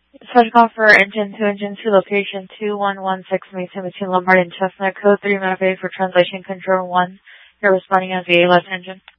Special call for engine 2, location 2116 Mason between Lombard and Chestnut, code 3 Maverick for translation control 1. You're responding as the A-left engine.